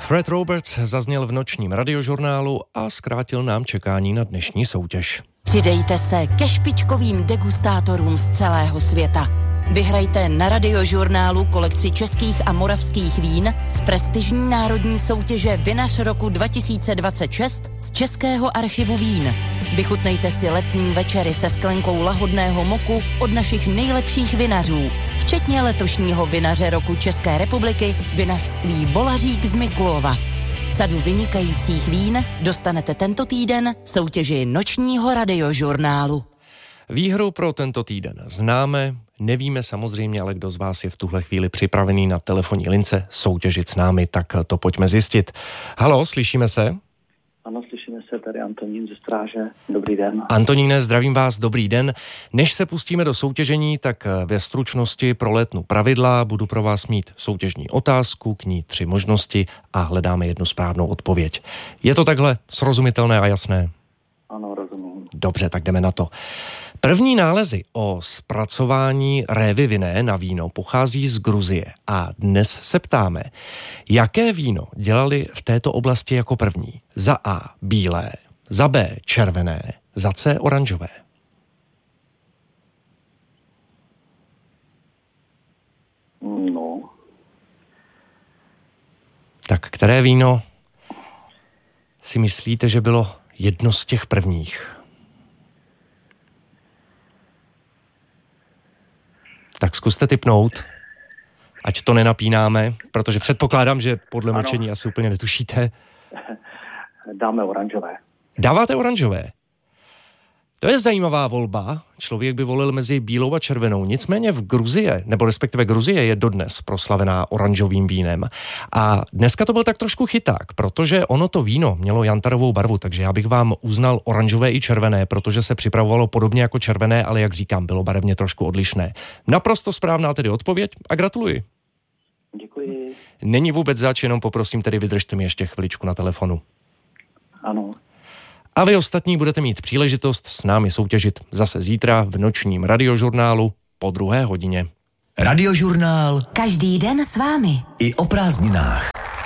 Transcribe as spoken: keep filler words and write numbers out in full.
Fred Roberts zazněl v nočním radiožurnálu a zkrátil nám čekání na dnešní soutěž. Přidejte se ke špičkovým degustátorům z celého světa. Vyhrajte na radiožurnálu kolekci českých a moravských vín z prestižní národní soutěže Vinař roku dva tisíce dvacet šest z Českého archivu vín. Vychutnejte si letní večery se sklenkou lahodného moku od našich nejlepších vinařů, včetně letošního vinaře roku České republiky, vinařství Volařík z Mikulova. Sadu vynikajících vín dostanete tento týden v soutěži nočního radiožurnálu. Výhru pro tento týden známe, nevíme samozřejmě, ale kdo z vás je v tuhle chvíli připravený na telefonní lince soutěžit s námi, tak to pojďme zjistit. Haló, slyšíme se? Ano, slyšíme se, tady Antonín ze Stráže. Dobrý den. Antoníne, zdravím vás, dobrý den. Než se pustíme do soutěžení, tak ve stručnosti prolétnu pravidla. Budu pro vás mít soutěžní otázku, k ní tři možnosti a hledáme jednu správnou odpověď. Je to takhle srozumitelné a jasné? Ano, rozumím. Dobře, tak jdeme na to. První nálezy o zpracování révy vinné na víno pochází z Gruzie a dnes se ptáme, jaké víno dělali v této oblasti jako první? Za A bílé, za B červené, za C oranžové. No. Tak které víno si myslíte, že bylo jedno z těch prvních? Tak zkuste tipnout, ať to nenapínáme, protože předpokládám, že podle ano. mlčení asi úplně netušíte. Dáme oranžové. Dáváte oranžové? To je zajímavá volba. Člověk by volil mezi bílou a červenou. Nicméně v Gruzie, nebo respektive Gruzie je dodnes proslavená oranžovým vínem. A dneska to byl tak trošku chyták, protože ono to víno mělo jantarovou barvu, takže já bych vám uznal oranžové i červené, protože se připravovalo podobně jako červené, ale jak říkám, bylo barevně trošku odlišné. Naprosto správná tedy odpověď a gratuluji. Děkuji. Není vůbec zač, jenom poprosím tedy vydržte mi ještě chviličku na telefonu. Ano. A vy ostatní budete mít příležitost s námi soutěžit zase zítra v nočním radiožurnálu po druhé hodině. Radiožurnál. Každý den s vámi. I o prázdninách.